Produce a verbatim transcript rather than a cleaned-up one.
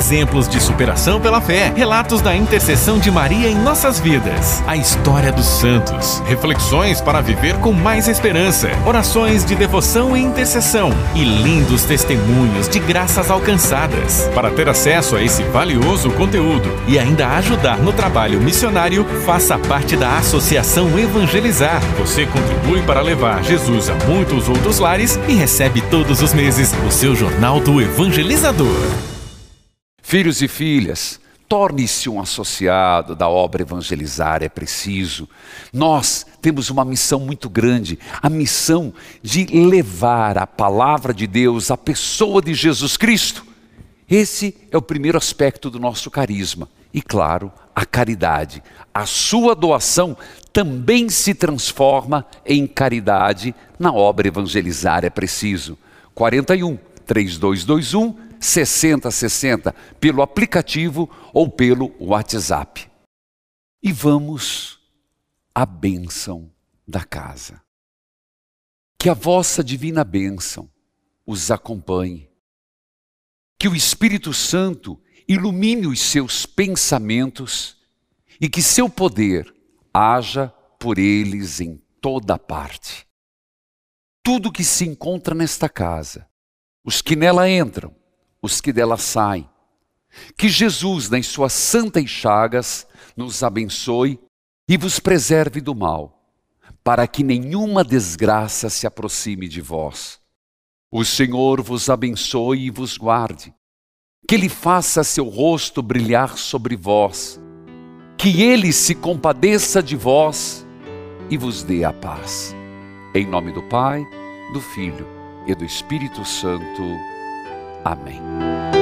exemplos de superação pela fé, relatos da intercessão de Maria em nossas vidas, a história dos santos, reflexões para viver com mais esperança, orações de devoção e intercessão e lindos testemunhos de graças alcançadas. Para ter acesso a esse valioso conteúdo e ainda ajudar no trabalho missionário, faça parte da Associação Evangelizar. Você contribui para levar Jesus a muitos outros lares e recebe todos os meses o seu Jornal do Evangelizador. Filhos e filhas, torne-se um associado da obra Evangelizar, é preciso. Nós temos uma missão muito grande, a missão de levar a palavra de Deus à pessoa de Jesus Cristo. Esse é o primeiro aspecto do nosso carisma. E claro, a caridade. A sua doação também se transforma em caridade na obra Evangelizar, é preciso. quarenta e um, três dois dois um, seis zero seis zero, pelo aplicativo ou pelo WhatsApp. E vamos à bênção da casa. Que a vossa divina bênção os acompanhe. Que o Espírito Santo ilumine os seus pensamentos e que seu poder haja por eles em toda parte. Tudo que se encontra nesta casa, os que nela entram, os que dela saem, que Jesus, nas suas santas chagas, nos abençoe e vos preserve do mal, para que nenhuma desgraça se aproxime de vós. O Senhor vos abençoe e vos guarde, que Ele faça seu rosto brilhar sobre vós, que Ele se compadeça de vós e vos dê a paz. Em nome do Pai, do Filho e do Espírito Santo. Amém.